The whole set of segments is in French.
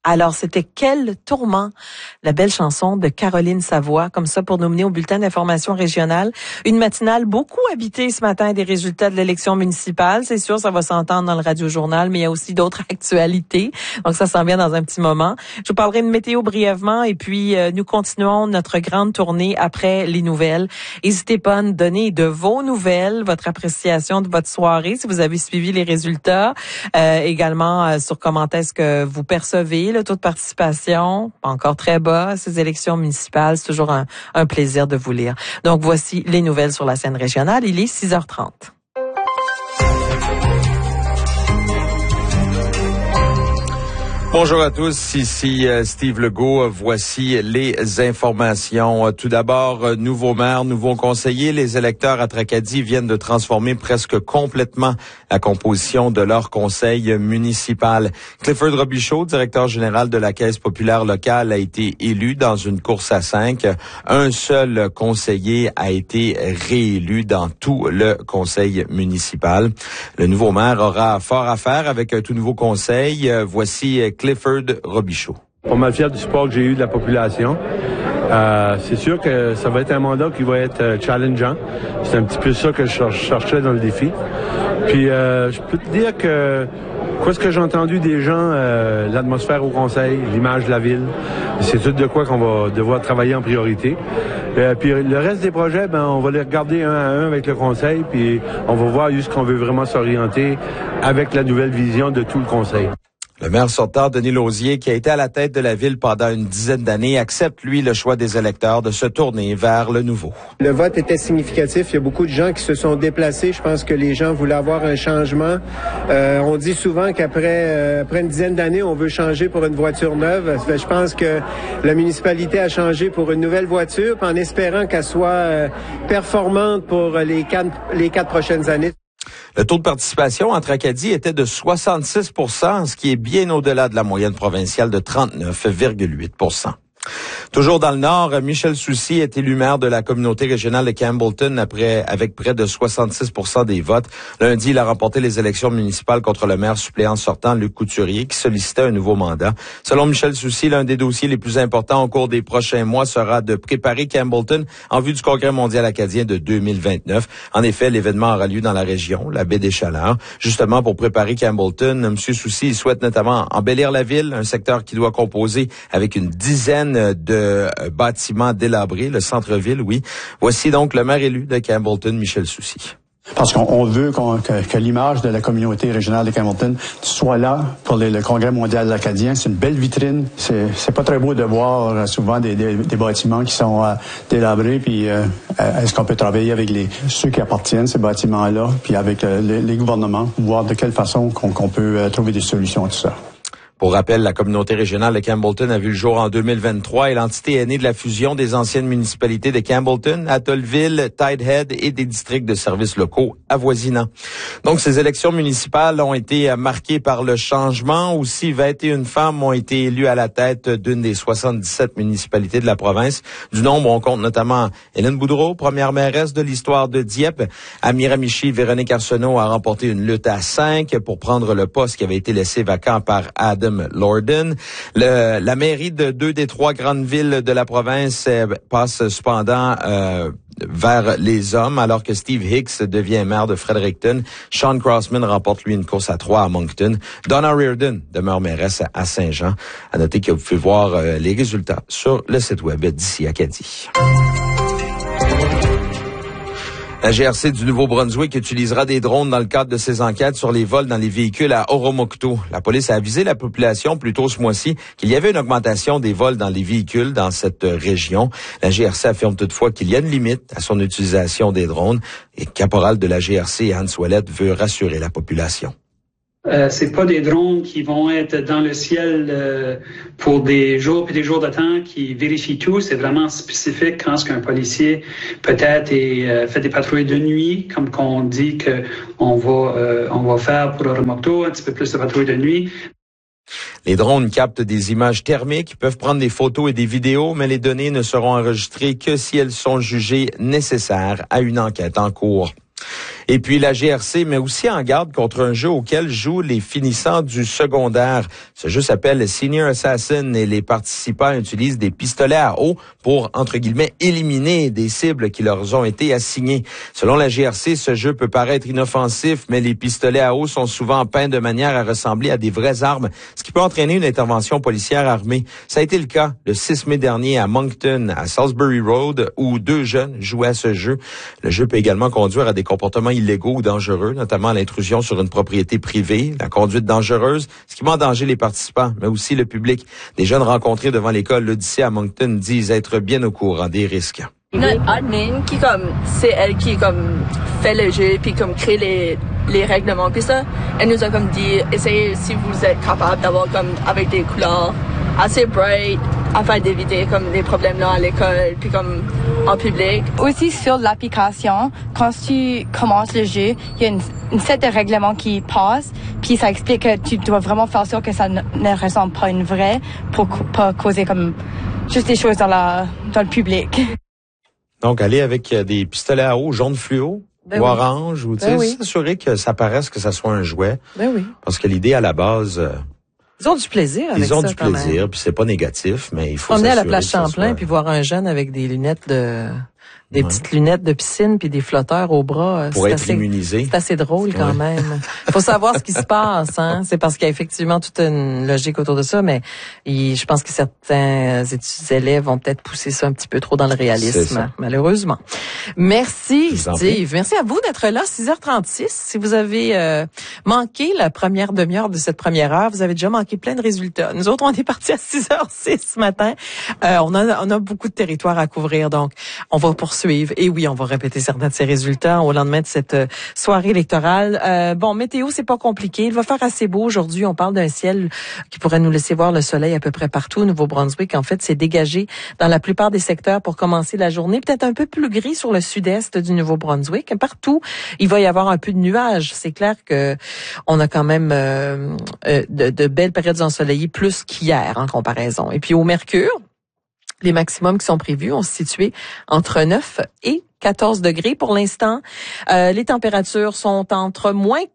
Alors, c'était Quel tourment, la belle chanson de Caroline Savoie, comme ça pour nous mener au bulletin d'information régionale. Une matinale beaucoup habitée ce matin des résultats de l'élection municipale. C'est sûr, ça va s'entendre dans le radio-journal, mais il y a aussi d'autres actualités. Donc, ça s'en vient dans un petit moment. Je vous parlerai de météo brièvement et puis nous continuons notre grande tournée après les nouvelles. N'hésitez pas à nous donner de vos nouvelles, votre appréciation de votre soirée, si vous avez suivi les résultats. Également sur comment est-ce que vous percevez le taux de participation, encore très bas à ces élections municipales. C'est toujours un plaisir de vous lire. Donc, voici les nouvelles sur la scène régionale. Il est 6h30. Bonjour à tous, ici Steve Legault. Voici les informations. Tout d'abord, nouveau maire, nouveau conseiller. Les électeurs à Tracadie viennent de transformer presque complètement la composition de leur conseil municipal. Clifford Robichaud, directeur général de la Caisse populaire locale, a été élu dans une course à 5. Un seul conseiller a été réélu dans tout le conseil municipal. Le nouveau maire aura fort à faire avec un tout nouveau conseil. Voici Clifford Robichaud. Pas mal fier du support que j'ai eu de la population. C'est sûr que ça va être un mandat qui va être challengeant. C'est un petit peu ça que je cherchais dans le défi. Puis je peux te dire que quoi ce que j'ai entendu des gens, l'atmosphère au conseil, l'image de la ville, c'est tout de quoi qu'on va devoir travailler en priorité. Puis le reste des projets, on va les regarder un à un avec le conseil, puis on va voir où est-ce qu'on veut vraiment s'orienter avec la nouvelle vision de tout le conseil. Le maire sortant, Denis Lausier, qui a été à la tête de la ville pendant une dizaine d'années, accepte, lui, le choix des électeurs de se tourner vers le nouveau. Le vote était significatif. Il y a beaucoup de gens qui se sont déplacés. Je pense que les gens voulaient avoir un changement. On dit souvent qu'après une dizaine d'années, on veut changer pour une voiture neuve. Je pense que la municipalité a changé pour une nouvelle voiture, en espérant qu'elle soit performante pour les quatre prochaines années. Le taux de participation en Tracadie était de 66 %, ce qui est bien au-delà de la moyenne provinciale de 39,8 %. Toujours dans le Nord, Michel Soucy est élu maire de la communauté régionale de Campbellton avec près de 66 % des votes. Lundi, il a remporté les élections municipales contre le maire suppléant sortant, Luc Couturier, qui sollicitait un nouveau mandat. Selon Michel Soucy, l'un des dossiers les plus importants au cours des prochains mois sera de préparer Campbellton en vue du Congrès mondial acadien de 2029. En effet, l'événement aura lieu dans la région, la baie des Chaleurs. Justement, pour préparer Campbellton, M. Soucy souhaite notamment embellir la ville, un secteur qui doit composer avec une dizaine de bâtiments délabrés, le centre-ville, oui. Voici donc le maire élu de Campbellton, Michel Soucy. Parce qu'on veut que l'image de la communauté régionale de Campbellton soit là pour le Congrès mondial acadien. C'est une belle vitrine. C'est pas très beau de voir souvent des bâtiments qui sont délabrés. Puis est-ce qu'on peut travailler avec ceux qui appartiennent ces bâtiments-là, puis avec les gouvernements, voir de quelle façon qu'on peut trouver des solutions à tout ça. Pour rappel, la communauté régionale de Campbellton a vu le jour en 2023 et l'entité est née de la fusion des anciennes municipalités de Campbellton, Atholville, Tidehead et des districts de services locaux avoisinants. Donc, ces élections municipales ont été marquées par le changement. Aussi, 21 femmes ont été élues à la tête d'une des 77 municipalités de la province. Du nombre, on compte notamment Hélène Boudreau, première mairesse de l'histoire de Dieppe. À Miramichi, Véronique Arsenault a remporté une lutte à 5 pour prendre le poste qui avait été laissé vacant par Adam Lorden. La mairie de 2 des 3 grandes villes de la province passe cependant vers les hommes, alors que Steve Hicks devient maire de Fredericton. Sean Crossman remporte, lui, une course à 3 à Moncton. Donna Reardon demeure mairesse à Saint-Jean. À noter que vous pouvez voir les résultats sur le site web d'ici Acadie. La GRC du Nouveau-Brunswick utilisera des drones dans le cadre de ses enquêtes sur les vols dans les véhicules à Oromocto. La police a avisé la population plus tôt ce mois-ci qu'il y avait une augmentation des vols dans les véhicules dans cette région. La GRC affirme toutefois qu'il y a une limite à son utilisation des drones et le caporal de la GRC, Hans Ouellette, veut rassurer la population. C'est pas des drones qui vont être dans le ciel pour des jours et des jours de temps qui vérifient tout. C'est vraiment spécifique quand ce qu'un policier peut-être fait des patrouilles de nuit, comme qu'on dit que on va faire pour Oromocto, un petit peu plus de patrouilles de nuit. Les drones captent des images thermiques, peuvent prendre des photos et des vidéos, mais les données ne seront enregistrées que si elles sont jugées nécessaires à une enquête en cours. Et puis la GRC met aussi en garde contre un jeu auquel jouent les finissants du secondaire. Ce jeu s'appelle Senior Assassin et les participants utilisent des pistolets à eau pour, entre guillemets, éliminer des cibles qui leur ont été assignées. Selon la GRC, ce jeu peut paraître inoffensif, mais les pistolets à eau sont souvent peints de manière à ressembler à des vraies armes, ce qui peut entraîner une intervention policière armée. Ça a été le cas le 6 mai dernier à Moncton, à Salisbury Road, où 2 jeunes jouaient à ce jeu. Le jeu peut également conduire à des comportements illégaux ou dangereux, notamment l'intrusion sur une propriété privée, la conduite dangereuse, ce qui met en danger les participants, mais aussi le public. Des jeunes rencontrés devant l'école l'Odyssée à Moncton disent être bien au courant des risques. Notre admin c'est elle qui fait le jeu puis crée les règlements puis ça, elle nous a dit essayez si vous êtes capable d'avoir avec des couleurs assez bright afin d'éviter des problèmes là à l'école puis en public. Aussi sur l'application, quand tu commences le jeu, il y a une set de règlements qui passe, puis ça explique que tu dois vraiment faire sûr que ça ne ressemble pas à une vraie pour pas causer juste des choses dans le public. Donc, aller avec des pistolets à eau jaune fluo ou orange, ou s'assurer que ça paraisse que ça soit un jouet. Parce que l'idée à la base... Ils ont du plaisir avec ça. Ils ont du plaisir, puis c'est pas négatif, mais il faut s'assurer. On est à la plage Champlain, Champlain, puis voir un jeune avec des lunettes des petites lunettes de piscine puis des flotteurs au bras. Pour être immunisé. C'est assez drôle quand même. Il faut savoir ce qui se passe, hein. C'est parce qu'il y a effectivement toute une logique autour de ça, mais je pense que certains élèves vont peut-être pousser ça un petit peu trop dans le réalisme, malheureusement. Merci, Steve. Merci à vous d'être là, 6h36. Si vous avez manqué la première demi-heure de cette première heure, vous avez déjà manqué plein de résultats. Nous autres, on est partis à 6h06 ce matin. On a beaucoup de territoire à couvrir, donc on va poursuivre. Et oui, on va répéter certains de ces résultats au lendemain de cette soirée électorale. Météo, c'est pas compliqué. Il va faire assez beau aujourd'hui. On parle d'un ciel qui pourrait nous laisser voir le soleil à peu près partout au Nouveau-Brunswick. En fait, c'est dégagé dans la plupart des secteurs pour commencer la journée. Peut-être un peu plus gris sur le sud-est du Nouveau-Brunswick. Partout, il va y avoir un peu de nuages. C'est clair que on a quand même de belles périodes ensoleillées plus qu'hier en comparaison. Et puis au Mercure, les maximums qui sont prévus ont se situé entre 9 et 14 degrés pour l'instant. Les températures sont entre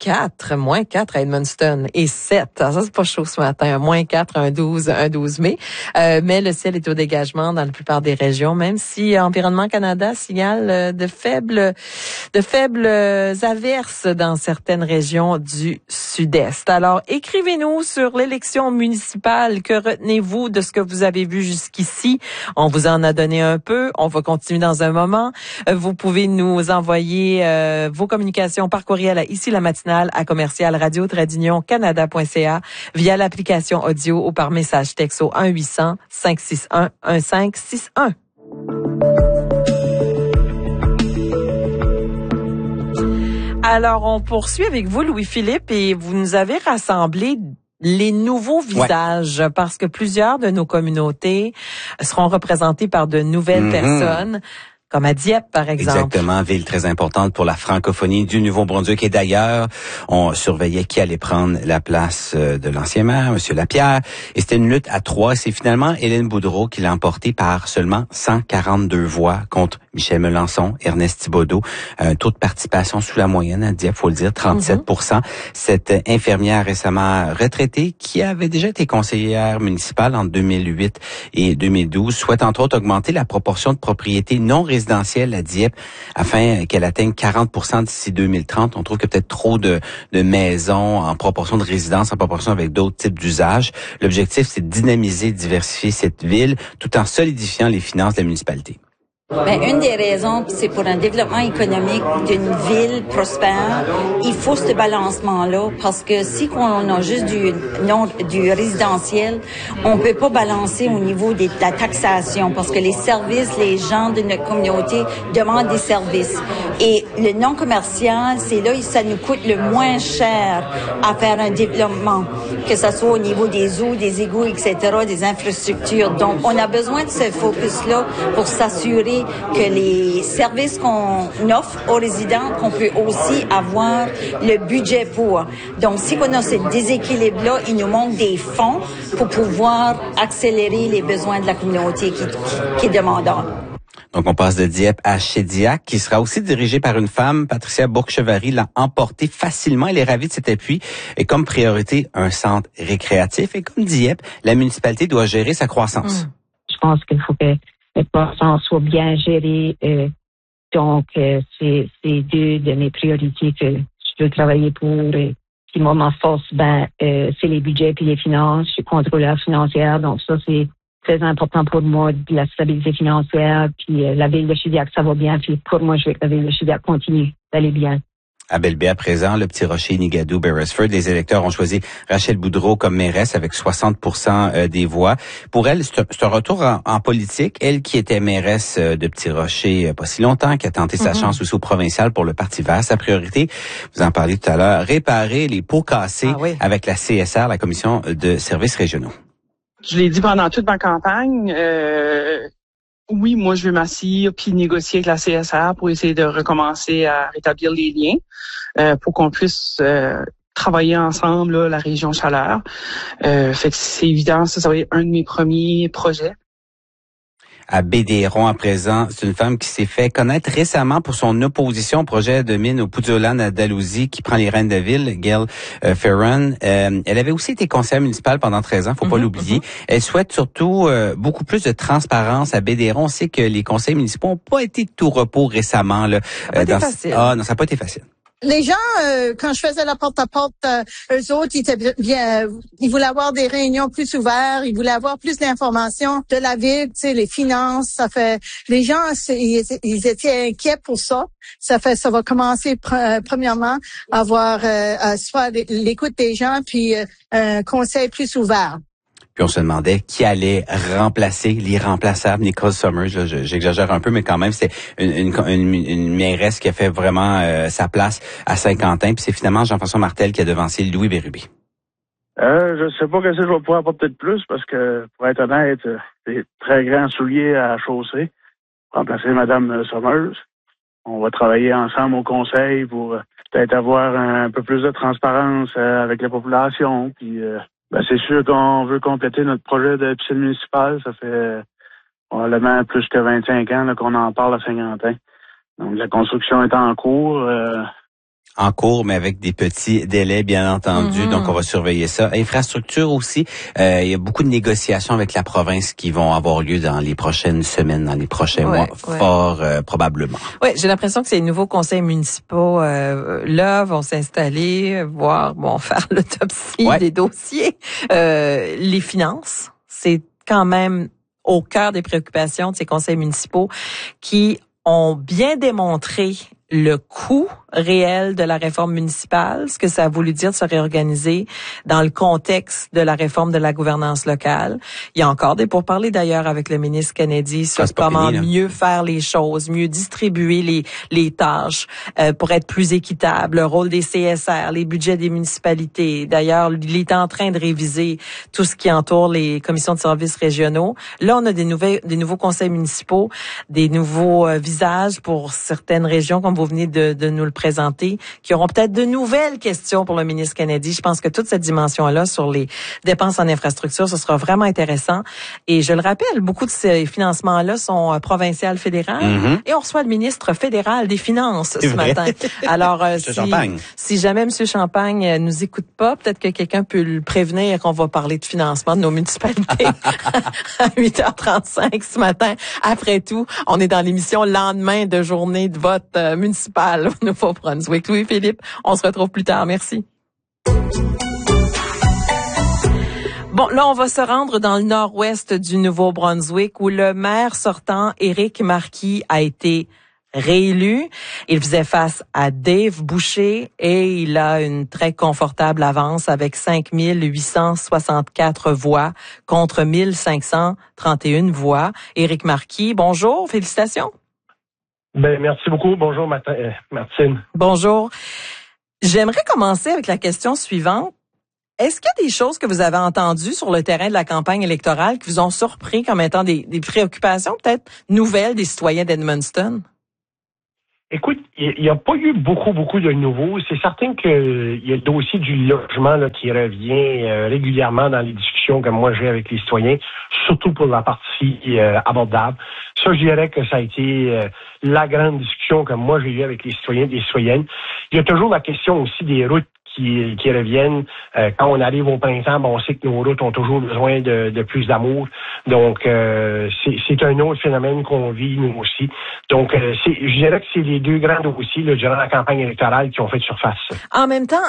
-4 à Edmundston et 7. Ça, c'est pas chaud ce matin. -4, un 12 mai. Mais le ciel est au dégagement dans la plupart des régions, même si Environnement Canada signale de faibles averses dans certaines régions du sud-est. Alors, écrivez-nous sur l'élection municipale. Que retenez-vous de ce que vous avez vu jusqu'ici? On vous en a donné un peu. On va continuer dans un moment. Vous pouvez nous envoyer vos communications par courriel à ici la matinale à commercial-radio-canada.ca via l'application audio ou par message texto 1-800-561-1561. Alors, on poursuit avec vous, Louis-Philippe, et vous nous avez rassemblé les nouveaux visages, parce que plusieurs de nos communautés seront représentées par de nouvelles personnes. Comme à Dieppe, par exemple. Exactement, ville très importante pour la francophonie du Nouveau-Brunswick. Et d'ailleurs, on surveillait qui allait prendre la place de l'ancien maire, M. Lapierre. Et c'était une lutte à 3. C'est finalement Hélène Boudreau qui l'a emporté par seulement 142 voix contre Michel Melançon, Ernest Thibodeau. Un taux de participation sous la moyenne à Dieppe, faut le dire, 37%. Cette infirmière récemment retraitée, qui avait déjà été conseillère municipale en 2008 et 2012, souhaite entre autres augmenter la proportion de propriétés non résidentielles à Dieppe afin qu'elle atteigne 40% d'ici 2030. On trouve qu'il y a peut-être trop de maisons en proportion de résidences, en proportion avec d'autres types d'usages. L'objectif, c'est de dynamiser, diversifier cette ville tout en solidifiant les finances de la municipalité. Une des raisons, c'est pour un développement économique d'une ville prospère. Il faut ce balancement-là parce que si on a juste du résidentiel, on peut pas balancer au niveau de la taxation parce que les services, les gens de notre communauté demandent des services. Et le non commercial, c'est là où ça nous coûte le moins cher à faire un développement, que ce soit au niveau des eaux, des égouts, etc., des infrastructures. Donc, on a besoin de ce focus-là pour s'assurer que les services qu'on offre aux résidents, qu'on peut aussi avoir le budget pour. Donc, si on a ce déséquilibre-là, il nous manque des fonds pour pouvoir accélérer les besoins de la communauté qui est demandante. Donc, on passe de Dieppe à Shediac, qui sera aussi dirigé par une femme. Patricia Bourque-Chevary l'a emporté facilement. Elle est ravie de cet appui. Et comme priorité, un centre récréatif. Et comme Dieppe, la municipalité doit gérer sa croissance. Je pense qu'il faut que la croissance soit bien gérée. Donc, c'est deux de mes priorités que je veux travailler pour. Puis moi, ma force, c'est les budgets puis les finances. Je suis contrôleur financière, donc ça, c'est très important pour moi, de la stabilité financière. Puis la ville de Shediac, ça va bien. Puis pour moi, je veux que la ville de Shediac continue d'aller bien. À Belle-Baie, à présent, le Petit Rocher, Nigadoo, Beresford, les électeurs ont choisi Rachel Boudreau comme mairesse avec 60% des voix. Pour elle, c'est un retour en politique. Elle qui était mairesse de Petit Rocher pas si longtemps, qui a tenté sa chance aussi au provincial pour le Parti vert. Sa priorité, vous en parliez tout à l'heure, réparer les pots cassés avec la CSR, la Commission de services régionaux. Je l'ai dit pendant toute ma campagne. Oui, moi, je veux m'asseoir puis négocier avec la CSR pour essayer de recommencer à rétablir les liens pour qu'on puisse travailler ensemble, là, la région Chaleur. Fait que c'est évident, ça va être un de mes premiers projets. À Bédéron, à présent, c'est une femme qui s'est fait connaître récemment pour son opposition au projet de mine au Pudzolane à Dalhousie qui prend les rênes de ville, Gail Ferron. Elle avait aussi été conseillère municipale pendant 13 ans, faut pas l'oublier. Elle souhaite surtout beaucoup plus de transparence à Bédéron. On sait que les conseils municipaux n'ont pas été tout repos récemment. Là, ça n'a pas été facile. Ah non, ça n'a pas été facile. Les gens, quand je faisais la porte-à-porte, eux autres, ils voulaient avoir des réunions plus ouvertes, ils voulaient avoir plus d'informations de la ville, tu sais, les finances. Ça fait, les gens, ils étaient inquiets pour ça. Ça va commencer premièrement à avoir soit l'écoute des gens, puis un conseil plus ouvert. Puis on se demandait qui allait remplacer l'irremplaçable Nicole Summers. Là, j'exagère un peu, mais quand même, c'est une mairesse qui a fait vraiment sa place à Saint-Quentin. Puis c'est finalement Jean-François Martel qui a devancé Louis Bérubé. Je sais pas qu'est-ce que je vais pouvoir apporter de plus parce que, pour être honnête, c'est très grands souliers à chausser. Remplacer Madame Summers. On va travailler ensemble au conseil pour peut-être avoir un peu plus de transparence avec la population. Puis c'est sûr qu'on veut compléter notre projet de piscine municipale. Ça fait probablement plus que 25 ans là, qu'on en parle à Saint-Quentin. Donc la construction est en cours. En cours, mais avec des petits délais, bien entendu. Donc, on va surveiller ça. Infrastructure aussi, il y a beaucoup de négociations avec la province qui vont avoir lieu dans les prochaines semaines, dans les prochains mois, fort probablement. Oui, j'ai l'impression que ces nouveaux conseils municipaux là vont s'installer, faire l'autopsie des dossiers. Les finances, c'est quand même au cœur des préoccupations de ces conseils municipaux qui ont bien démontré le coût réel de la réforme municipale, ce que ça a voulu dire de se réorganiser dans le contexte de la réforme de la gouvernance locale. Il y a encore des pourparlers d'ailleurs avec le ministre Kennedy sur comment mieux faire les choses, mieux distribuer les tâches pour être plus équitable, le rôle des CSR, les budgets des municipalités. D'ailleurs, il est en train de réviser tout ce qui entoure les commissions de services régionaux. Là, on a des nouveaux conseils municipaux, des nouveaux visages pour certaines régions, comme vous venez de nous le présenter, qui auront peut-être de nouvelles questions pour le ministre Kennedy. Je pense que toute cette dimension-là sur les dépenses en infrastructure, ce sera vraiment intéressant. Et je le rappelle, beaucoup de ces financements-là sont provincial, fédéral. Et on reçoit le ministre fédéral des Finances ce matin. Alors, si jamais M. Champagne nous écoute pas, peut-être que quelqu'un peut le prévenir qu'on va parler de financement de nos municipalités à 8h35 ce matin. Après tout, on est dans l'émission lendemain de journée de vote municipal au Nouveau-Brunswick. Louis-Philippe, on se retrouve plus tard. Merci. Bon, là, on va se rendre dans le nord-ouest du Nouveau-Brunswick où le maire sortant, Éric Marquis, a été réélu. Il faisait face à Dave Boucher et il a une très confortable avance avec 5864 voix contre 1531 voix. Éric Marquis, bonjour, félicitations. Merci beaucoup. Bonjour, Martine. Bonjour. J'aimerais commencer avec la question suivante. Est-ce qu'il y a des choses que vous avez entendues sur le terrain de la campagne électorale qui vous ont surpris comme étant des préoccupations peut-être nouvelles des citoyens d'Edmundston? Écoute, il n'y a pas eu beaucoup de nouveaux. C'est certain qu'il y a le dossier du logement là, qui revient régulièrement dans les discussions que moi j'ai avec les citoyens, surtout pour la partie abordable. Ça, je dirais que ça a été la grande discussion que moi j'ai eue avec les citoyens et les citoyennes. Il y a toujours la question aussi des routes qui reviennent. Quand on arrive au printemps, on sait que nos routes ont toujours besoin de plus d'amour. Donc, c'est un autre phénomène qu'on vit, nous aussi. Donc, je dirais que c'est les deux grands dossiers là, durant la campagne électorale qui ont fait surface. En même temps,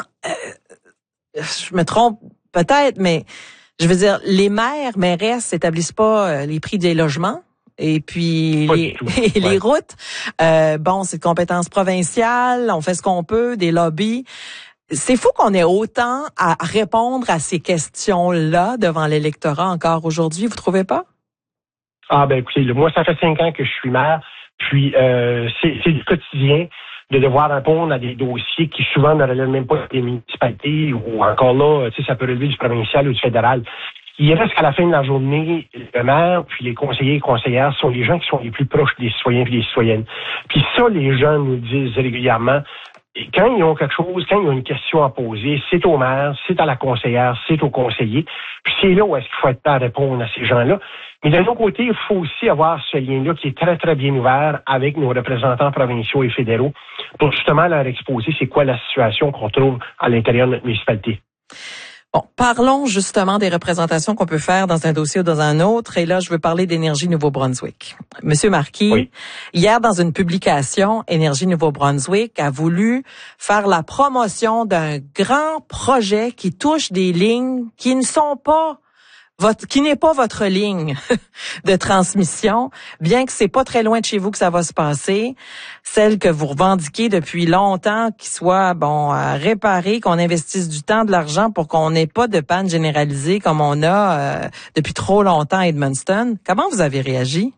je me trompe peut-être, mais je veux dire, les mairesses n'établissent pas les prix des logements. Et puis les routes, c'est de compétence provinciale, on fait ce qu'on peut, des lobbies. C'est fou qu'on ait autant à répondre à ces questions-là devant l'électorat encore aujourd'hui, vous trouvez pas? Ah ben écoutez, moi ça fait 5 ans que je suis maire, puis c'est du quotidien de devoir répondre à des dossiers qui souvent ne relèvent même pas des municipalités ou encore là, ça peut relever du provincial ou du fédéral. Il reste qu'à la fin de la journée, le maire, puis les conseillers et conseillères sont les gens qui sont les plus proches des citoyens et des citoyennes. Puis ça, les gens nous disent régulièrement, quand ils ont quelque chose, quand ils ont une question à poser, c'est au maire, c'est à la conseillère, c'est au conseiller. Puis c'est là où est-ce qu'il faut être prêt à répondre à ces gens-là. Mais d'un autre côté, il faut aussi avoir ce lien-là qui est très, très bien ouvert avec nos représentants provinciaux et fédéraux pour justement leur exposer c'est quoi la situation qu'on trouve à l'intérieur de notre municipalité. Bon, parlons justement des représentations qu'on peut faire dans un dossier ou dans un autre. Et là, je veux parler d'Énergie Nouveau-Brunswick. Monsieur Marquis, hier, dans une publication, Énergie Nouveau-Brunswick a voulu faire la promotion d'un grand projet qui touche des lignes qui ne sont pas qui n'est pas votre ligne de transmission, bien que c'est pas très loin de chez vous que ça va se passer, celle que vous revendiquez depuis longtemps, qui soit réparée, qu'on investisse du temps, de l'argent pour qu'on n'ait pas de panne généralisée comme on a depuis trop longtemps à Edmundston. Comment vous avez réagi?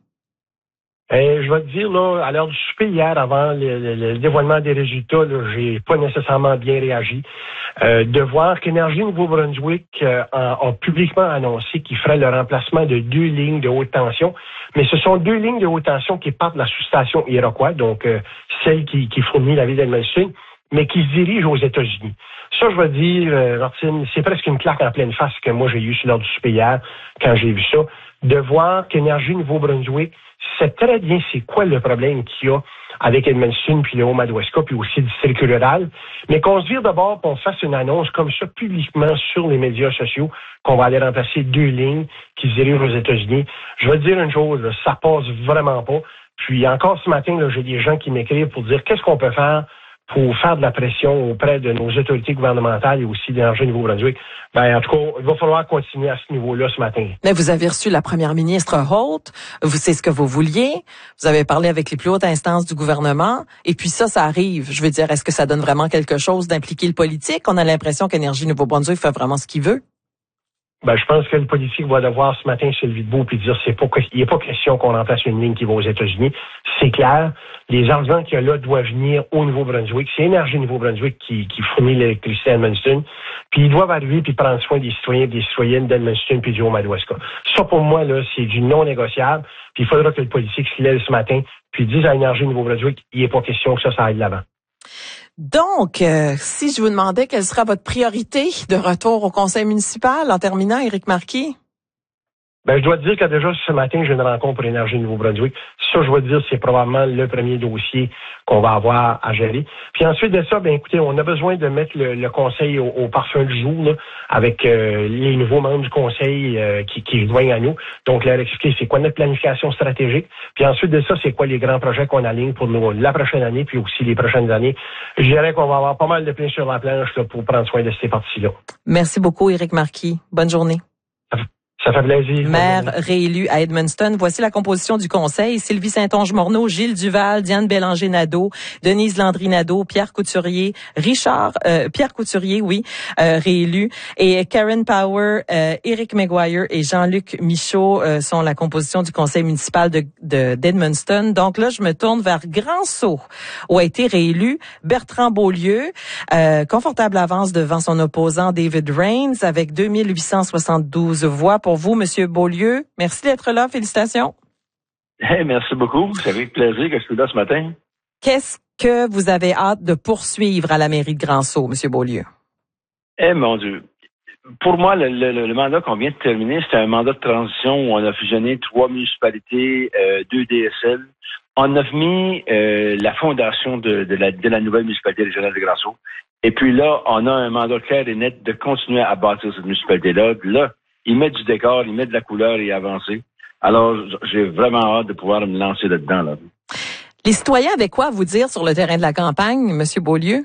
Je vais te dire, là, à l'heure du souper hier, avant le dévoilement des résultats, là, j'ai pas nécessairement bien réagi. De voir qu'Énergie Nouveau-Brunswick a publiquement annoncé qu'il ferait le remplacement de 2 lignes de haute tension. Mais ce sont 2 lignes de haute tension qui partent de la sous-station Iroquois, donc celle qui fournit la ville d'Edmundston, mais qui se dirige aux États-Unis. Ça, je vais dire, Martine, c'est presque une claque en pleine face que moi j'ai eue sur l'heure du souper hier, quand j'ai vu ça, de voir qu'Énergie Nouveau-Brunswick sait très bien c'est quoi le problème qu'il y a avec Edmundston puis le Haut-Madawaska puis aussi le district rural, mais qu'on se vire d'abord qu'on fasse une annonce comme ça publiquement sur les médias sociaux qu'on va aller remplacer 2 lignes qui se dirigent aux États-Unis. Je vais te dire une chose, là, ça passe vraiment pas. Puis encore ce matin, là, j'ai des gens qui m'écrivent pour dire qu'est-ce qu'on peut faire pour faire de la pression auprès de nos autorités gouvernementales et aussi d'Énergie Nouveau-Brunswick. En tout cas, il va falloir continuer à ce niveau-là ce matin. Mais vous avez reçu la première ministre Holt. Vous savez ce que vous vouliez. Vous avez parlé avec les plus hautes instances du gouvernement. Et puis ça arrive. Je veux dire, est-ce que ça donne vraiment quelque chose d'impliquer le politique? On a l'impression qu'Énergie Nouveau-Brunswick fait vraiment ce qu'il veut. Je pense que le politique va devoir ce matin se lever debout et dire il n'est pas question qu'on remplace une ligne qui va aux États-Unis. C'est clair. Les argent qu'il y a là doivent venir au Nouveau-Brunswick. C'est Énergie Nouveau-Brunswick qui fournit l'électricité à Edmundston. Puis ils doivent arriver puis prendre soin des citoyens et des citoyennes d'Edmundston puis du Haut-Madawaska. Ça, pour moi, là, c'est du non négociable. Puis il faudra que le politique se lève ce matin puis dise à Énergie Nouveau-Brunswick, il n'est pas question que ça aille de l'avant. Donc, si je vous demandais quelle sera votre priorité de retour au conseil municipal, en terminant, Éric Marquis? Je dois te dire que déjà ce matin, j'ai une rencontre pour Énergie Nouveau-Brunswick. Ça, je vais te dire, c'est probablement le premier dossier qu'on va avoir à gérer. Puis ensuite de ça, écoutez, on a besoin de mettre le conseil au parfum du jour, là, avec les nouveaux membres du conseil qui joignent à nous. Donc, leur expliquer c'est quoi notre planification stratégique. Puis ensuite de ça, c'est quoi les grands projets qu'on aligne pour la prochaine année, puis aussi les prochaines années. Je dirais qu'on va avoir pas mal de pain sur la planche là, pour prendre soin de ces parties-là. Merci beaucoup, Éric Marquis. Bonne journée. Ça fait plaisir. Maire réélu à Edmundston. Voici la composition du conseil. Sylvie Saint-Onge-Morneau, Gilles Duval, Diane Bélanger-Nadeau, Denise Landry-Nadeau, Pierre Couturier, réélu. Et Karen Power, Éric Maguire et Jean-Luc Michaud sont la composition du conseil municipal d'Edmundston. Donc là, je me tourne vers Grand-Sault, où a été réélu Bertrand Beaulieu. Confortable avance devant son opposant David Rains avec 2872 voix pour vous, Monsieur Beaulieu. Merci d'être là. Félicitations. Merci beaucoup. C'est avec plaisir que je suis là ce matin. Qu'est-ce que vous avez hâte de poursuivre à la mairie de Grand-Sault, Monsieur Beaulieu? Mon Dieu. pour moi, le mandat qu'on vient de terminer, c'était un mandat de transition où on a fusionné 3 municipalités, 2 DSL. On a mis la fondation de la nouvelle municipalité régionale de Grand-Sault. Et puis là, on a un mandat clair et net de continuer à bâtir cette municipalité-là. Là, il met du décor, il met de la couleur et avancer. Alors, j'ai vraiment hâte de pouvoir me lancer là-dedans. Là. Les citoyens avaient quoi à vous dire sur le terrain de la campagne, M. Beaulieu?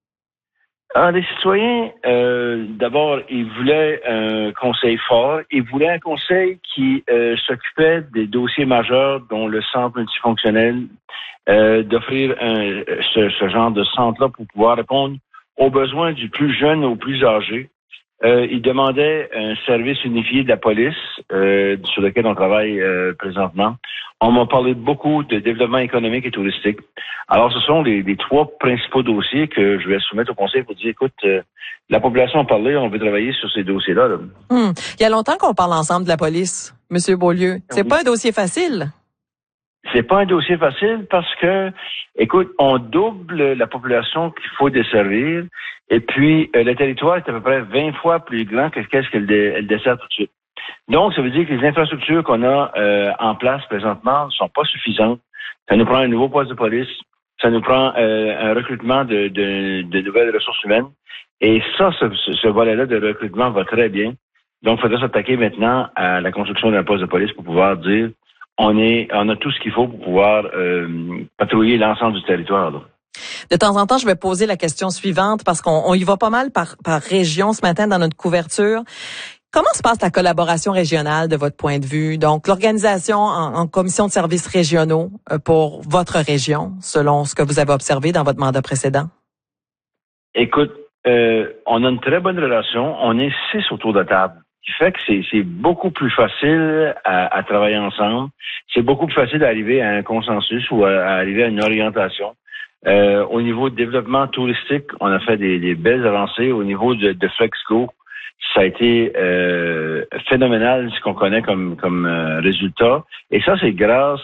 Les citoyens, d'abord, ils voulaient un conseil fort. Ils voulaient un conseil qui s'occupait des dossiers majeurs, dont le centre multifonctionnel, d'offrir ce genre de centre-là pour pouvoir répondre aux besoins du plus jeune au plus âgé. Ils demandaient un service unifié de la police, sur lequel on travaille présentement. On m'a parlé beaucoup de développement économique et touristique. Alors, ce sont les 3 principaux dossiers que je vais soumettre au conseil pour dire, écoute, la population a parlé, on veut travailler sur ces dossiers-là. Là. Il y a longtemps qu'on parle ensemble de la police, M. Beaulieu. C'est pas un dossier facile. C'est pas un dossier facile parce que, écoute, on double la population qu'il faut desservir et puis le territoire est à peu près 20 fois plus grand que qu'est-ce qu'elle dessert tout de suite. Donc, ça veut dire que les infrastructures qu'on a en place présentement ne sont pas suffisantes. Ça nous prend un nouveau poste de police, ça nous prend un recrutement de nouvelles ressources humaines. Et ça, ce volet-là de recrutement va très bien. Donc, il faudrait s'attaquer maintenant à la construction d'un poste de police pour pouvoir dire on a tout ce qu'il faut pour pouvoir patrouiller l'ensemble du territoire. Là. De temps en temps, je vais poser la question suivante parce qu'on y va pas mal par région ce matin dans notre couverture. Comment se passe la collaboration régionale de votre point de vue? Donc, l'organisation en commission de services régionaux pour votre région, selon ce que vous avez observé dans votre mandat précédent? Écoute, on a une très bonne relation. On est 6 autour de la table. Ce qui fait que c'est beaucoup plus facile à travailler ensemble. C'est beaucoup plus facile d'arriver à un consensus ou à arriver à une orientation. Au niveau de développement touristique, on a fait des belles avancées. Au niveau de FlexGo, ça a été phénoménal ce qu'on connaît comme résultat. Et ça, c'est grâce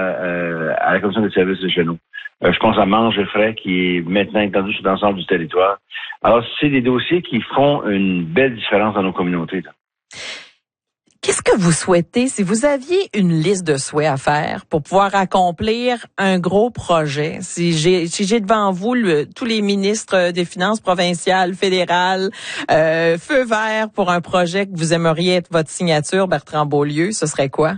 à la commission des services régionaux. Je pense à Mange et Frais qui est maintenant étendu sur l'ensemble du territoire. Alors, c'est des dossiers qui font une belle différence dans nos communautés. Là. Qu'est-ce que vous souhaitez si vous aviez une liste de souhaits à faire pour pouvoir accomplir un gros projet? Si j'ai devant vous tous les ministres des Finances provinciales, fédérales, feu vert pour un projet que vous aimeriez être votre signature, Bertrand Beaulieu, ce serait quoi?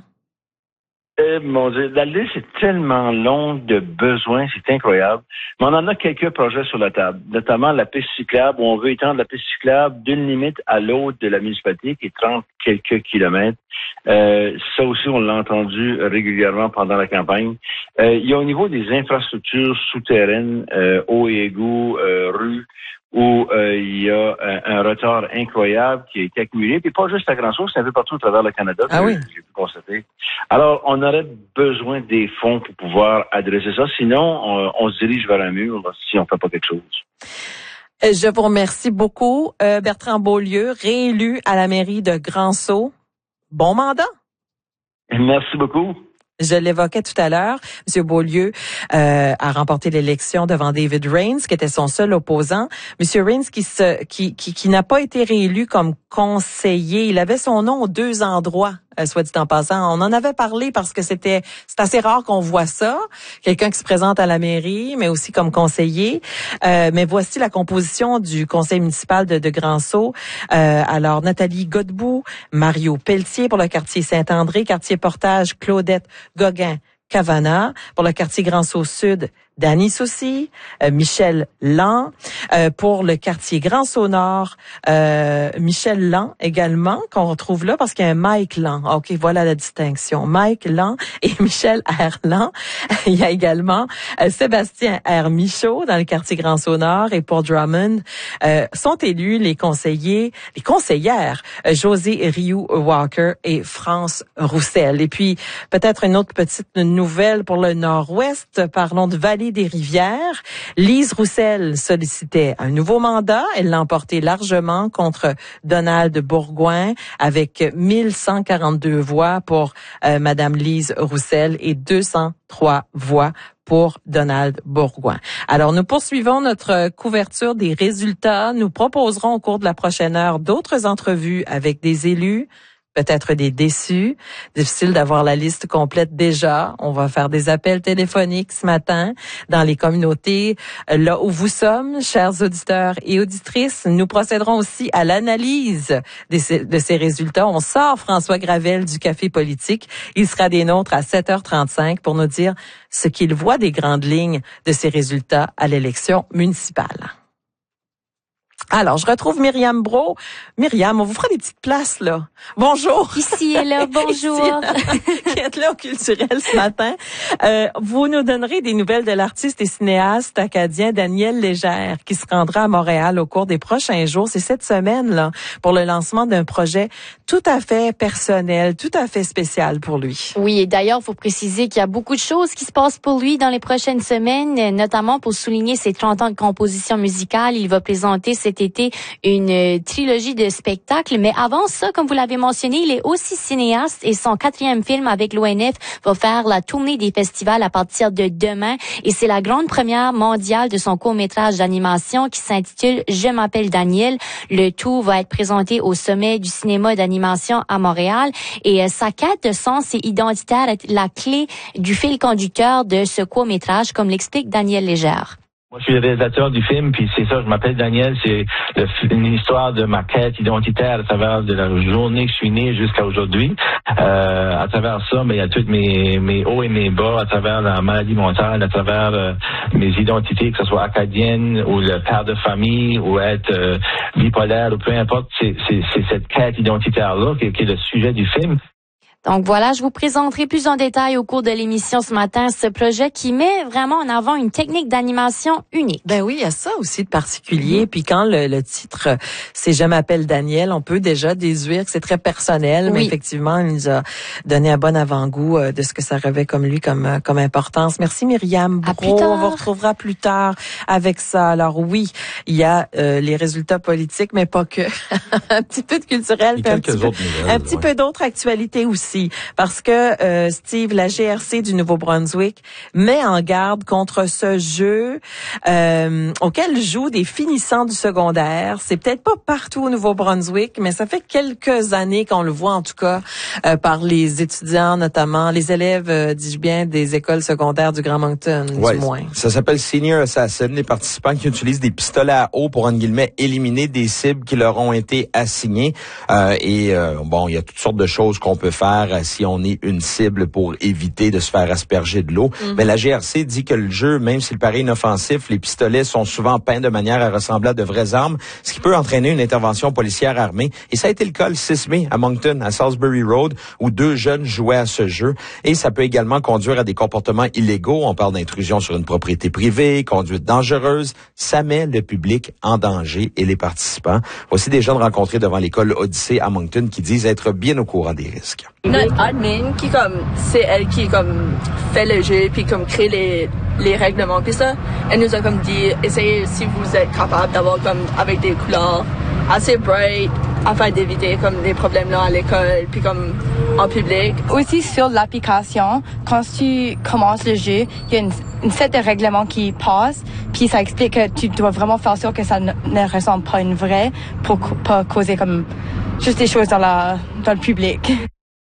Mon Dieu, la liste est tellement longue de besoins, c'est incroyable. Mais on en a quelques projets sur la table, notamment la piste cyclable, où on veut étendre la piste cyclable d'une limite à l'autre de la municipalité, qui est 30 quelques kilomètres. Ça aussi, on l'a entendu régulièrement pendant la campagne. Il y a au niveau des infrastructures souterraines, eau et égouts, rues, où il y a un retard incroyable qui a été accumulé, puis pas juste à Grand-Sault, c'est un peu partout à travers le Canada, oui. J'ai pu constater. Alors, on aurait besoin des fonds pour pouvoir adresser ça, sinon on se dirige vers un mur là, si on fait pas quelque chose. Je vous remercie beaucoup, Bertrand Beaulieu, réélu à la mairie de Grand-Sault. Bon mandat! Merci beaucoup. Je l'évoquais tout à l'heure, M. Beaulieu a remporté l'élection devant David Rains, qui était son seul opposant. M. Rains qui n'a pas été réélu comme conseiller. Il avait son nom aux 2 endroits, soit dit en passant. On en avait parlé parce que c'est assez rare qu'on voit ça. Quelqu'un qui se présente à la mairie, mais aussi comme conseiller. Mais voici la composition du conseil municipal de Grand-Sault. Alors, Nathalie Godbout, Mario Pelletier pour le quartier Saint-André, quartier Portage, Claudette Gauguin-Cavana. Pour le quartier Grand-Sault-Sud, Dany Soucy, Michel Lan. Pour le quartier Grand-Sault-Nord, Michel Lan également, qu'on retrouve là parce qu'il y a un Mike Lan. OK, voilà la distinction. Mike Lan et Michel R. Lan. Il y a également Sébastien R. Michaud dans le quartier Grand-Sault-Nord. Et pour Drummond, sont élus les conseillères José Rioux-Walker et France Roussel. Et puis, peut-être une autre petite nouvelle pour le Nord-Ouest. Parlons de Vallée vallée des Rivières. Lise Roussel sollicitait un nouveau mandat. Elle l'a emporté largement contre Donald Bourgouin avec 1142 voix pour Madame Lise Roussel et 203 voix pour Donald Bourgouin. Alors, nous poursuivons notre couverture des résultats. Nous proposerons au cours de la prochaine heure d'autres entrevues avec des élus, peut-être des déçus. Difficile d'avoir la liste complète déjà. On va faire des appels téléphoniques ce matin dans les communautés là où vous sommes, chers auditeurs et auditrices. Nous procéderons aussi à l'analyse de ces résultats. On sort François Gravel du Café politique. Il sera des nôtres à 7h35 pour nous dire ce qu'il voit des grandes lignes de ces résultats à l'élection municipale. Alors, je retrouve Myriam Brault. Myriam, on vous fera des petites places, là. Bonjour. Ici et là, bonjour. Ici et là, qui êtes là au culturel ce matin. Vous nous donnerez des nouvelles de l'artiste et cinéaste acadien Daniel Légère, qui se rendra à Montréal au cours des prochains jours. C'est cette semaine, là, pour le lancement d'un projet tout à fait personnel, tout à fait spécial pour lui. Oui, et d'ailleurs, il faut préciser qu'il y a beaucoup de choses qui se passent pour lui dans les prochaines semaines, notamment pour souligner ses 30 ans de composition musicale. Il va présenter cet été une trilogie de spectacles. Mais avant ça, comme vous l'avez mentionné, il est aussi cinéaste et son 4e film avec l'ONF va faire la tournée des festivals à partir de demain. Et c'est la grande première mondiale de son court-métrage d'animation qui s'intitule « Je m'appelle Daniel ». Le tout va être présenté au sommet du cinéma d'animation à Montréal. Et sa quête de sens et identitaire est la clé du fil conducteur de ce court-métrage, comme l'explique Daniel Légère. Moi, je suis le réalisateur du film, puis c'est ça, je m'appelle Daniel, c'est une histoire de ma quête identitaire à travers de la journée que je suis né jusqu'à aujourd'hui. À travers ça, mais il y a tous mes hauts et mes bas, à travers la maladie mentale, à travers mes identités, que ce soit acadienne ou le père de famille ou être bipolaire ou peu importe, c'est cette quête identitaire-là qui est le sujet du film. Donc voilà, je vous présenterai plus en détail au cours de l'émission ce matin ce projet qui met vraiment en avant une technique d'animation unique. Ben oui, il y a ça aussi de particulier. Puis quand le titre c'est « Je m'appelle Daniel », on peut déjà déduire que c'est très personnel, oui. Mais effectivement, il nous a donné un bon avant-goût de ce que ça revêt comme lui comme importance. Merci Myriam Brault. On vous retrouvera plus tard avec ça. Alors oui, il y a les résultats politiques, mais pas que. Un petit peu de culturel, puis un petit peu d'autres actualités aussi. Parce que Steve, la GRC du Nouveau-Brunswick met en garde contre ce jeu auquel jouent des finissants du secondaire. C'est peut-être pas partout au Nouveau-Brunswick, mais ça fait quelques années qu'on le voit en tout cas par les étudiants, notamment les élèves, dis-je bien, des écoles secondaires du Grand Moncton, du moins. Ça s'appelle Senior Assassin, les participants qui utilisent des pistolets à eau pour, en guillemets, éliminer des cibles qui leur ont été assignées. Bon, il y a toutes sortes de choses qu'on peut faire si on est une cible pour éviter de se faire asperger de l'eau. Mais la GRC dit que le jeu, même s'il paraît inoffensif, les pistolets sont souvent peints de manière à ressembler à de vraies armes, ce qui peut entraîner une intervention policière armée. Et ça a été le cas le 6 mai à Moncton, à Salisbury Road, où 2 jeunes jouaient à ce jeu. Et ça peut également conduire à des comportements illégaux. On parle d'intrusion sur une propriété privée, conduite dangereuse. Ça met le public en danger et les participants. Voici des jeunes rencontrés devant l'école Odyssée à Moncton qui disent être bien au courant des risques. Notre admin c'est elle qui fait le jeu puis crée les règlements puis ça, elle nous a dit essayez si vous êtes capable d'avoir avec des couleurs assez bright afin d'éviter des problèmes là à l'école puis en public. Aussi sur l'application, quand tu commences le jeu, il y a une set de règlements qui passe, puis ça explique que tu dois vraiment faire sûr que ça ne ressemble pas à une vraie pour pas causer juste des choses dans le public.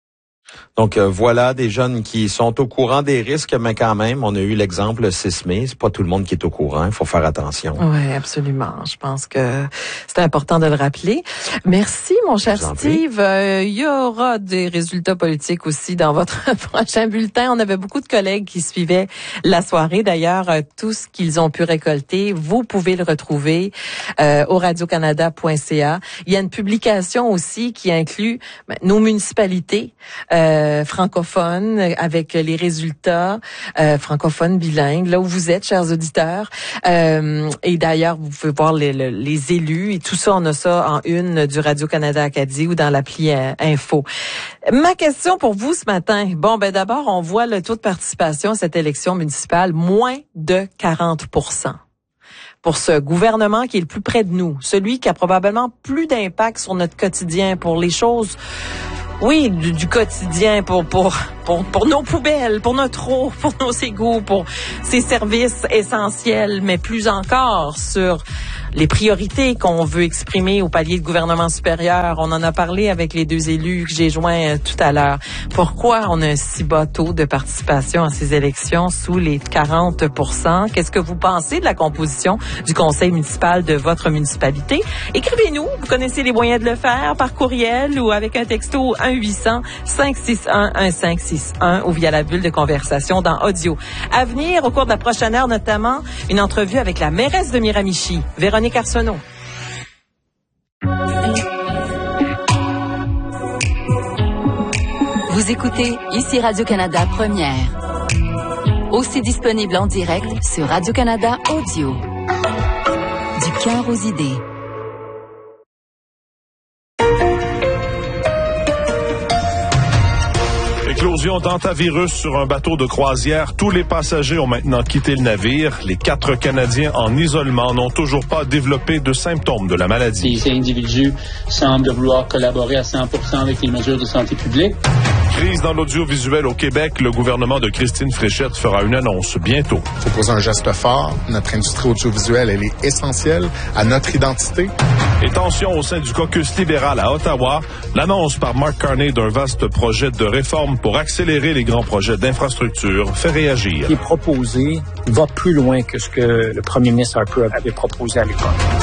Donc voilà des jeunes qui sont au courant des risques, mais quand même, on a eu l'exemple le 6 mai. C'est pas tout le monde qui est au courant. Il faut faire attention. Oui, absolument. Je pense que c'est important de le rappeler. Merci, mon cher Steve. Il y aura des résultats politiques aussi dans votre prochain bulletin. On avait beaucoup de collègues qui suivaient la soirée. D'ailleurs, tout ce qu'ils ont pu récolter, vous pouvez le retrouver au radiocanada.ca. Il y a une publication aussi qui inclut nos municipalités francophones avec les résultats francophones bilingues, là où vous êtes, chers auditeurs. Et d'ailleurs, vous pouvez voir les élus et tout ça, on a ça en une du Radio-Canada Acadie ou dans l'appli Info. Ma question pour vous ce matin. Bon, d'abord, on voit le taux de participation à cette élection municipale, moins de 40%. Pour ce gouvernement qui est le plus près de nous, celui qui a probablement plus d'impact sur notre quotidien, pour les choses, oui, du quotidien, pour nos poubelles, pour notre eau, pour nos égouts, pour ces services essentiels, mais plus encore sur les priorités qu'on veut exprimer au palier de gouvernement supérieur. On en a parlé avec les deux élus que j'ai joints tout à l'heure. Pourquoi on a un si bas taux de participation à ces élections sous les 40%? Qu'est-ce que vous pensez de la composition du conseil municipal de votre municipalité? Écrivez-nous. Vous connaissez les moyens de le faire par courriel ou avec un texto 1-800-561-1561 ou via la bulle de conversation dans Audio. À venir, au cours de la prochaine heure, notamment, une entrevue avec la mairesse de Miramichi, Véronique Arsenault. Vous écoutez ici Radio-Canada Première. Aussi disponible en direct sur Radio-Canada Audio. Du cœur aux idées. Éclosion d'hantavirus sur un bateau de croisière. Tous les passagers ont maintenant quitté le navire. Les 4 Canadiens en isolement n'ont toujours pas développé de symptômes de la maladie. Ces individus semblent vouloir collaborer à 100% avec les mesures de santé publique. Crise dans l'audiovisuel au Québec. Le gouvernement de Christine Fréchette fera une annonce bientôt. Il faut poser un geste fort. Notre industrie audiovisuelle, elle est essentielle à notre identité. Et tension au sein du caucus libéral à Ottawa. L'annonce par Mark Carney d'un vaste projet de réforme pour accélérer les grands projets d'infrastructure fait réagir. Ce qui est proposé va plus loin que ce que le premier ministre Harper avait proposé à l'époque.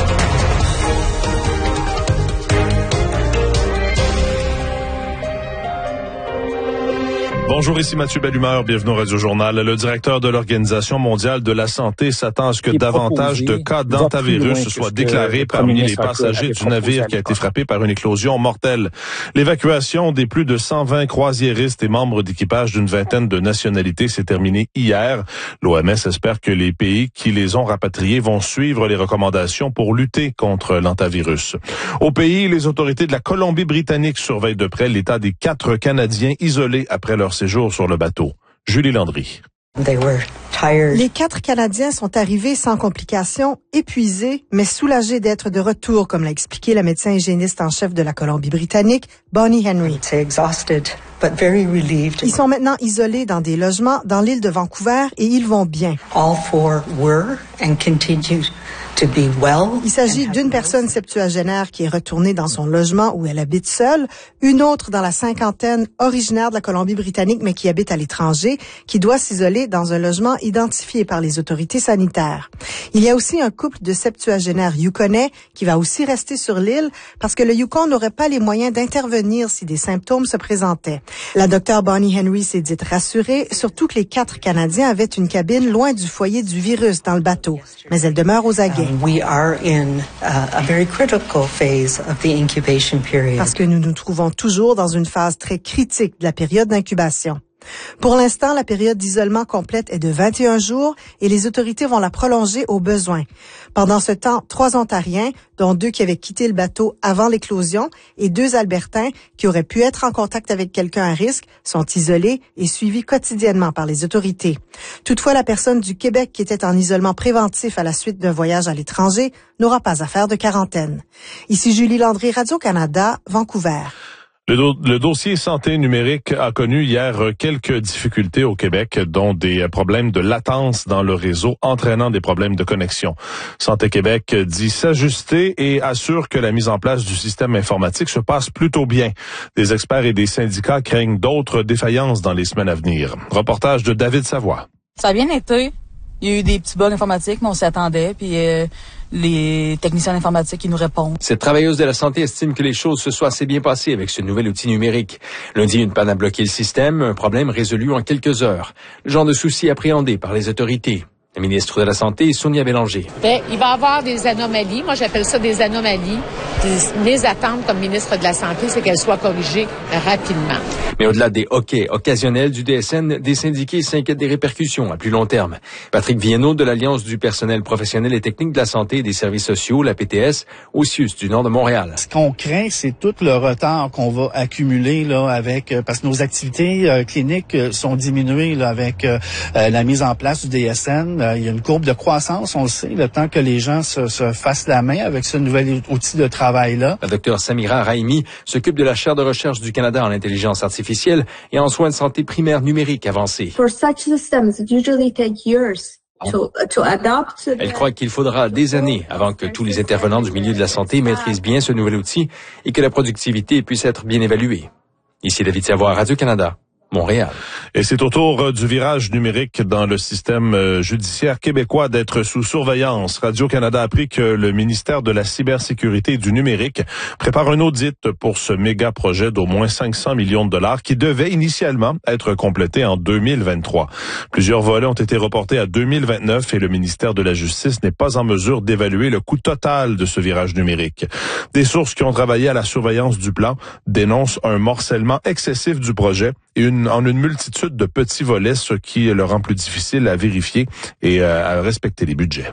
Bonjour, ici Mathieu Bellumeur, bienvenue au Radio-Journal. Le directeur de l'Organisation mondiale de la santé s'attend à ce que davantage de cas d'hantavirus soient déclarés parmi les passagers du navire qui a été frappé par une éclosion mortelle. L'évacuation des plus de 120 croisiéristes et membres d'équipage d'une vingtaine de nationalités s'est terminée hier. L'OMS espère que les pays qui les ont rapatriés vont suivre les recommandations pour lutter contre l'hantavirus. Au pays, les autorités de la Colombie-Britannique surveillent de près l'état des 4 Canadiens isolés après leur séjour sur le bateau. Julie Landry. Les 4 Canadiens sont arrivés sans complications, épuisés, mais soulagés d'être de retour, comme l'a expliqué la médecin hygiéniste en chef de la Colombie-Britannique, Bonnie Henry. Ils sont maintenant isolés dans des logements dans l'île de Vancouver et ils vont bien. Il s'agit d'une personne septuagénaire qui est retournée dans son logement où elle habite seule, une autre dans la cinquantaine originaire de la Colombie-Britannique mais qui habite à l'étranger, qui doit s'isoler dans un logement identifié par les autorités sanitaires. Il y a aussi un couple de septuagénaires yukonais qui va aussi rester sur l'île parce que le Yukon n'aurait pas les moyens d'intervenir si des symptômes se présentaient. La docteure Bonnie Henry s'est dite rassurée, surtout que les 4 Canadiens avaient une cabine loin du foyer du virus dans le bateau, mais elle demeure aux aguets. Parce que nous nous trouvons toujours dans une phase très critique de la période d'incubation. Pour l'instant, la période d'isolement complète est de 21 jours et les autorités vont la prolonger au besoin. Pendant ce temps, 3 Ontariens, dont 2 qui avaient quitté le bateau avant l'éclosion et 2 Albertains qui auraient pu être en contact avec quelqu'un à risque, sont isolés et suivis quotidiennement par les autorités. Toutefois, la personne du Québec qui était en isolement préventif à la suite d'un voyage à l'étranger n'aura pas à faire de quarantaine. Ici Julie Landry, Radio-Canada, Vancouver. Le dossier santé numérique a connu hier quelques difficultés au Québec, dont des problèmes de latence dans le réseau entraînant des problèmes de connexion. Santé Québec dit s'ajuster et assure que la mise en place du système informatique se passe plutôt bien. Des experts et des syndicats craignent d'autres défaillances dans les semaines à venir. Reportage de David Savoie. Ça a bien été. Il y a eu des petits bugs informatiques, mais on s'y attendait, puis les techniciens informatiques qui nous répondent. Cette travailleuse de la santé estime que les choses se soient assez bien passées avec ce nouvel outil numérique. Lundi, une panne a bloqué le système, un problème résolu en quelques heures. Le genre de souci appréhendé par les autorités. La ministre de la Santé, Sonia Bélanger. Il va y avoir des anomalies. Moi, j'appelle ça des anomalies. Mes attentes comme ministre de la Santé, c'est qu'elles soient corrigées rapidement. Mais au-delà des hoquets occasionnels du DSN, des syndiqués s'inquiètent des répercussions à plus long terme. Patrick Viennot de l'Alliance du personnel professionnel et technique de la santé et des services sociaux, la PTS, au CIUS du nord de Montréal. Ce qu'on craint, c'est tout le retard qu'on va accumuler là avec parce que nos activités cliniques sont diminuées là, avec la mise en place du DSN. Il y a une courbe de croissance, on le sait, le temps que les gens se fassent la main avec ce nouvel outil de travail-là. La docteure Samira Raimi s'occupe de la chaire de recherche du Canada en intelligence artificielle et en soins de santé primaire numérique avancés. Elle croit qu'il faudra des années avant que tous les intervenants du milieu de la santé maîtrisent bien ce nouvel outil et que la productivité puisse être bien évaluée. Ici David Savoie, Radio-Canada. Montréal. Et c'est au tour du virage numérique dans le système judiciaire québécois d'être sous surveillance. Radio-Canada a appris que le ministère de la Cybersécurité et du Numérique prépare un audit pour ce méga projet d'au moins 500 millions de dollars qui devait initialement être complété en 2023. Plusieurs volets ont été reportés à 2029 et le ministère de la Justice n'est pas en mesure d'évaluer le coût total de ce virage numérique. Des sources qui ont travaillé à la surveillance du plan dénoncent un morcellement excessif du projet et en une multitude de petits volets, ce qui le rend plus difficile à vérifier et à respecter les budgets.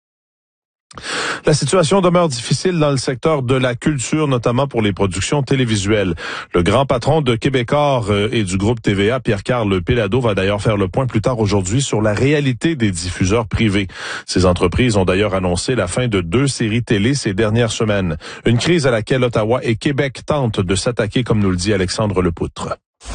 La situation demeure difficile dans le secteur de la culture, notamment pour les productions télévisuelles. Le grand patron de Québecor et du groupe TVA, Pierre-Carl Péladeau, va d'ailleurs faire le point plus tard aujourd'hui sur la réalité des diffuseurs privés. Ces entreprises ont d'ailleurs annoncé la fin de 2 séries télé ces dernières semaines. Une crise à laquelle Ottawa et Québec tentent de s'attaquer, comme nous le dit Alexandre Lepoutre.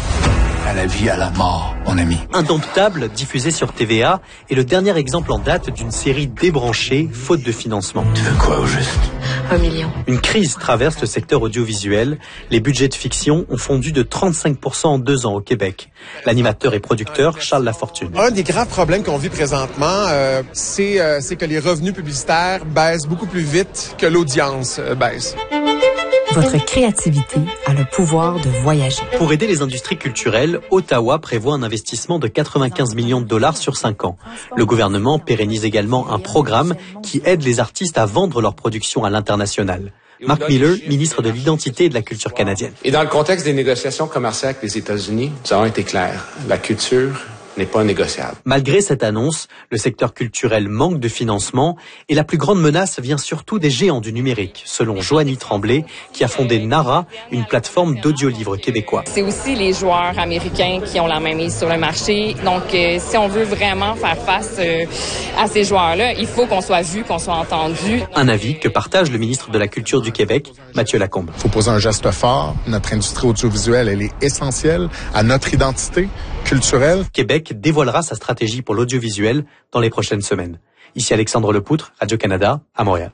À la vie, à la mort, mon ami. Indomptable, diffusé sur TVA, est le dernier exemple en date d'une série débranchée, faute de financement. Tu veux quoi au juste? 1 million. Une crise traverse le secteur audiovisuel. Les budgets de fiction ont fondu de 35% en 2 ans au Québec. L'animateur et producteur Charles Lafortune. Un des graves problèmes qu'on vit présentement, c'est que les revenus publicitaires baissent beaucoup plus vite que l'audience baisse. Votre créativité a le pouvoir de voyager. Pour aider les industries culturelles, Ottawa prévoit un investissement de 95 millions de dollars sur 5 ans. Le gouvernement pérennise également un programme qui aide les artistes à vendre leurs productions à l'international. Mark Miller, ministre de l'Identité et de la Culture canadienne. Et dans le contexte des négociations commerciales avec les États-Unis, nous avons été clairs. La culture n'est pas négociable. Malgré cette annonce, le secteur culturel manque de financement et la plus grande menace vient surtout des géants du numérique, selon Joanie Tremblay, qui a fondé Nara, une plateforme d'audiolivres québécois. C'est aussi les joueurs américains qui ont la main mise sur le marché. Donc, si on veut vraiment faire face à ces joueurs-là, il faut qu'on soit vu, qu'on soit entendu. Un avis que partage le ministre de la Culture du Québec, Mathieu Lacombe. Il faut poser un geste fort. Notre industrie audiovisuelle, elle est essentielle à notre identité culturelle. Québec dévoilera sa stratégie pour l'audiovisuel dans les prochaines semaines. Ici Alexandre Lepoutre, Radio-Canada, à Montréal.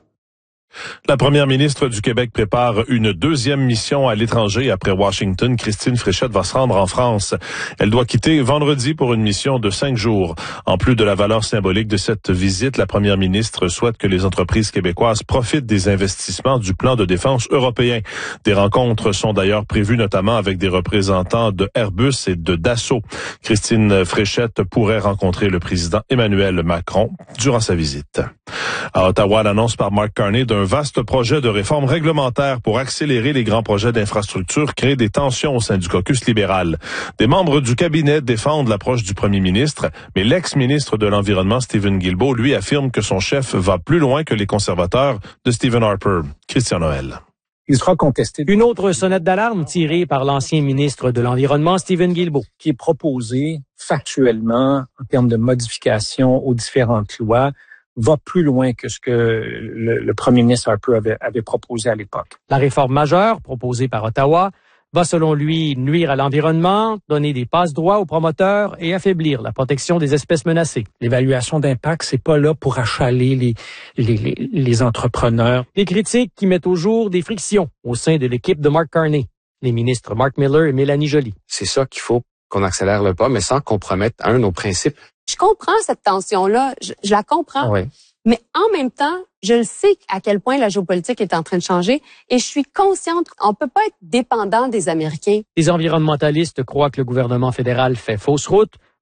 La première ministre du Québec prépare une 2e mission à l'étranger après Washington. Christine Fréchette va se rendre en France. Elle doit quitter vendredi pour une mission de 5 jours. En plus de la valeur symbolique de cette visite, la première ministre souhaite que les entreprises québécoises profitent des investissements du plan de défense européen. Des rencontres sont d'ailleurs prévues notamment avec des représentants de Airbus et de Dassault. Christine Fréchette pourrait rencontrer le président Emmanuel Macron durant sa visite. À Ottawa, l'annonce par Mark Carney d'un vaste projet de réforme réglementaire pour accélérer les grands projets d'infrastructure crée des tensions au sein du caucus libéral. Des membres du cabinet défendent l'approche du premier ministre, mais l'ex-ministre de l'Environnement, Stephen Guilbeault, lui affirme que son chef va plus loin que les conservateurs de Stephen Harper. Christian Noël. Il sera contesté. Une autre sonnette d'alarme tirée par l'ancien ministre de l'Environnement, Stephen Guilbeault. Qui est proposé factuellement en termes de modification aux différentes lois va plus loin que ce que le premier ministre Harper avait proposé à l'époque. La réforme majeure proposée par Ottawa va selon lui nuire à l'environnement, donner des passe-droits aux promoteurs et affaiblir la protection des espèces menacées. L'évaluation d'impact, c'est pas là pour achaler les entrepreneurs. Des critiques qui mettent au jour des frictions au sein de l'équipe de Mark Carney, les ministres Mark Miller et Mélanie Joly. C'est ça qu'il faut qu'on accélère le pas, mais sans compromettre nos principes. Je comprends cette tension-là, je la comprends. Oui. Mais en même temps, je le sais à quel point la géopolitique est en train de changer et je suis consciente qu'on peut pas être dépendant des Américains. Les environnementalistes croient que le gouvernement fédéral fait fausse route.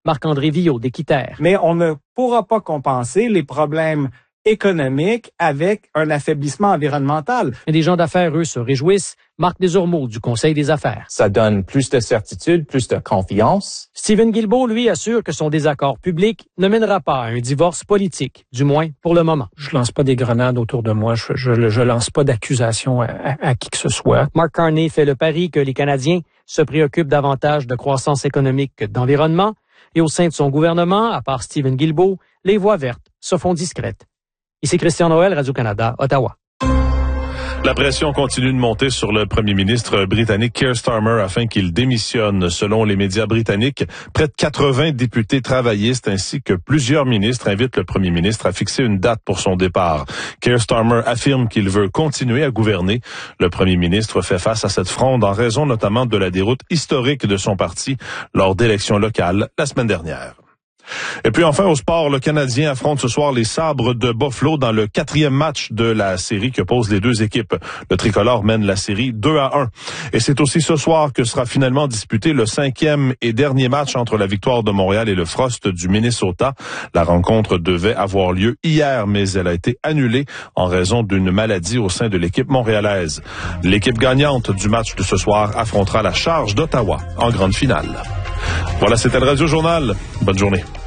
Marc-André Villot d'Équiterre. Mais on ne pourra pas compenser les problèmes économiques avec un affaiblissement environnemental. Et des gens d'affaires, eux, se réjouissent. Marc Desormeaux du Conseil des affaires. Ça donne plus de certitude, plus de confiance. Stephen Guilbeault, lui, assure que son désaccord public ne mènera pas à un divorce politique, du moins pour le moment. Je lance pas des grenades autour de moi. Je lance pas d'accusations à qui que ce soit. Mark Carney fait le pari que les Canadiens se préoccupent davantage de croissance économique que d'environnement. Et au sein de son gouvernement, à part Stephen Guilbeault, les voix vertes se font discrètes. Ici Christian Noël, Radio-Canada, Ottawa. La pression continue de monter sur le premier ministre britannique Keir Starmer afin qu'il démissionne. Selon les médias britanniques, près de 80 députés travaillistes ainsi que plusieurs ministres invitent le premier ministre à fixer une date pour son départ. Keir Starmer affirme qu'il veut continuer à gouverner. Le premier ministre fait face à cette fronde en raison notamment de la déroute historique de son parti lors d'élections locales la semaine dernière. Et puis enfin au sport, le Canadien affronte ce soir les Sabres de Buffalo dans le 4e match de la série qui oppose les deux équipes. Le tricolore mène la série 2-1. Et c'est aussi ce soir que sera finalement disputé le 5e et dernier match entre la Victoire de Montréal et le Frost du Minnesota. La rencontre devait avoir lieu hier, mais elle a été annulée en raison d'une maladie au sein de l'équipe montréalaise. L'équipe gagnante du match de ce soir affrontera la Charge d'Ottawa en grande finale. Voilà, c'était le Radio Journal. Bonne journée.